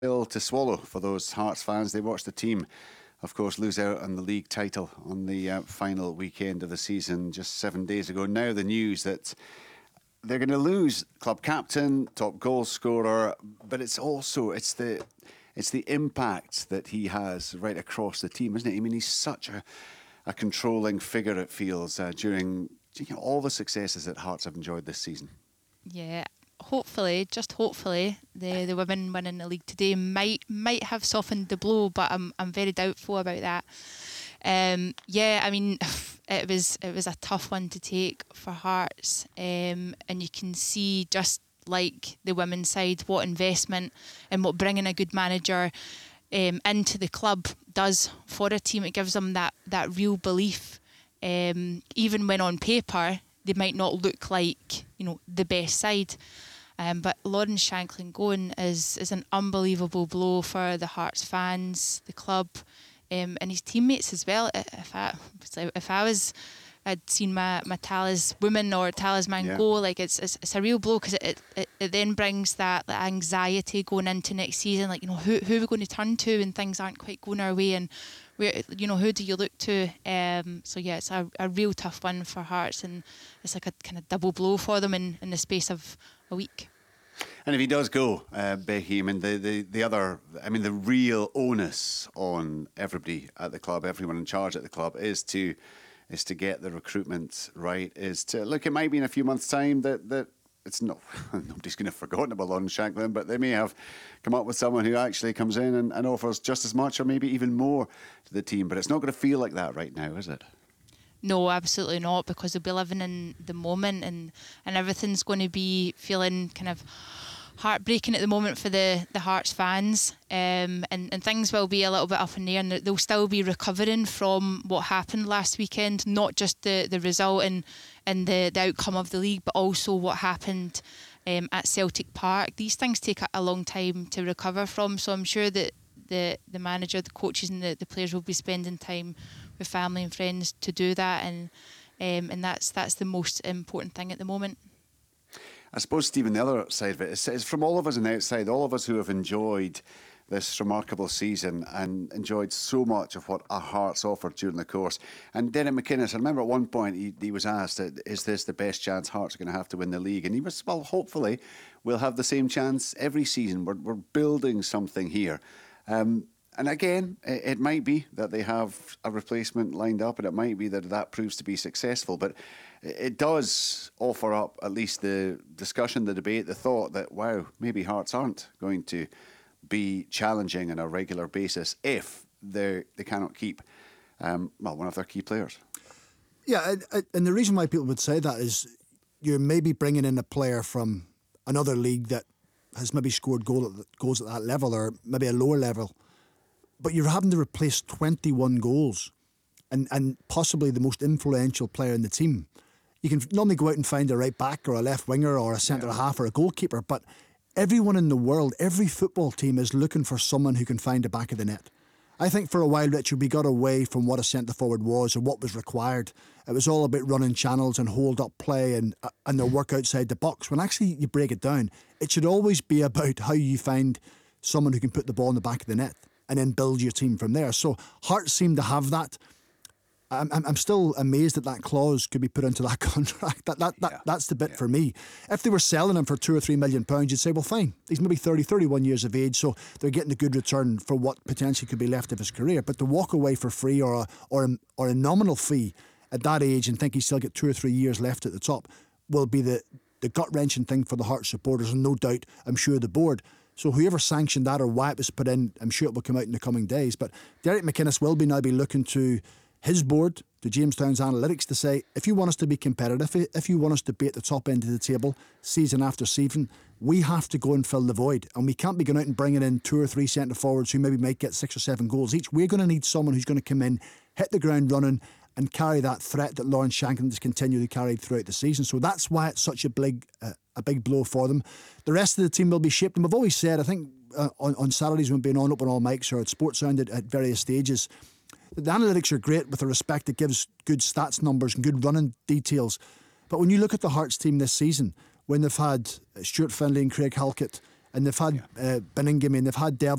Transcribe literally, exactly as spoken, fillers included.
pill to swallow for those Hearts fans. They watched the team, of course, lose out on the league title on the uh, final weekend of the season just seven days ago. Now the news that they're going to lose club captain, top goal scorer, but it's also it's the it's the impact that he has right across the team, isn't it? I mean, he's such a, a controlling figure, it feels, uh, during you know, all the successes that Hearts have enjoyed this season. Yeah, hopefully, just hopefully, the, the women winning the league today might might have softened the blow, but I'm I'm very doubtful about that. Um, yeah, I mean, it was it was a tough one to take for Hearts, um, and you can see just like the women's side, what investment and what bringing a good manager um, into the club does for a team. It gives them that that real belief, um, even when on paper they might not look like, you know, the best side. Um, but Lawrence Shankland going is is an unbelievable blow for the Hearts fans, the club, um, and his teammates as well. If I if I was, I'd seen my, my talisman or talisman yeah. go, like it's, it's it's a real blow, because it, it it then brings that, that anxiety going into next season. Like, you know, who who are we going to turn to when things aren't quite going our way, and where, you know, who do you look to? Um, so yeah, it's a, a real tough one for Hearts, and it's like a kind of double blow for them in, in the space of a week. And if he does go, uh, Becky, I mean, the, the, the other, I mean, the real onus on everybody at the club, everyone in charge at the club, is to is to get the recruitment right, is to, look, it might be in a few months' time that, that it's not, nobody's going to have forgotten about Lawrence Shankland, but they may have come up with someone who actually comes in and, and offers just as much or maybe even more to the team. But it's not going to feel like that right now, is it? No, absolutely not, because they'll be living in the moment, and, and everything's going to be feeling kind of heartbreaking at the moment for the, the Hearts fans, um, and, and things will be a little bit up in the air, and they'll still be recovering from what happened last weekend, not just the, the result and, and the, the outcome of the league, but also what happened um, at Celtic Park. These things take a, a long time to recover from, so I'm sure that the, the manager, the coaches and the, the players will be spending time with family and friends to do that, and um, and that's that's the most important thing at the moment. I suppose, Stephen, the other side of it is, is from all of us on the outside, all of us who have enjoyed this remarkable season and enjoyed so much of what our Hearts offered during the course. And Derek McInnes, I remember at one point he, he was asked, is this the best chance Hearts are going to have to win the league? And he was, well, hopefully we'll have the same chance every season. We're, we're building something here. Um, and again, it, it might be that they have a replacement lined up, and it might be that that proves to be successful. But it does offer up at least the discussion, the debate, the thought that, wow, maybe Hearts aren't going to be challenging on a regular basis if they they cannot keep, um, well, one of their key players. Yeah, and the reason why people would say that is you're maybe bringing in a player from another league that has maybe scored goal at, goals at that level, or maybe a lower level, but you're having to replace twenty-one goals and, and possibly the most influential player in the team. You can normally go out and find a right back or a left winger or a centre yeah. half or a goalkeeper, but everyone in the world, every football team is looking for someone who can find the back of the net. I think for a while, Richard, we got away from what a centre forward was or what was required. It was all about running channels and hold up play and uh, and their work outside the box. When actually you break it down, it should always be about how you find someone who can put the ball in the back of the net and then build your team from there. So Hearts seem to have that. I'm, I'm still amazed that that clause could be put into that contract. That, that, that, yeah. That's the bit yeah. for me. If they were selling him for two or three million pounds, you'd say, well, fine. He's maybe thirty, thirty-one years of age, so they're getting a good return for what potentially could be left of his career. But to walk away for free or a, or a, or a nominal fee at that age and think he's still got two or three years left at the top will be the, the gut-wrenching thing for the Hearts supporters, and no doubt, I'm sure, the board. So whoever sanctioned that or why it was put in, I'm sure it will come out in the coming days. But Derek McInnes will be now be looking to his board, to Jamestown's analytics, to say, if you want us to be competitive, if you want us to be at the top end of the table season after season, we have to go and fill the void. And we can't be going out and bringing in two or three centre forwards who maybe might get six or seven goals each. We're going to need someone who's going to come in, hit the ground running, and carry that threat that Lawrence Shankland has continually carried throughout the season. So that's why it's such a big uh, a big blow for them. The rest of the team will be shaped. And we've always said, I think uh, on, on Saturdays when being on Open All Mics or at Sports Sound at, at various stages, the analytics are great with the respect it gives good stats numbers and good running details. But when you look at the Hearts team this season, when they've had Stuart Findlay and Craig Halkett, and they've had yeah. uh, Beningame, and they've had Devlin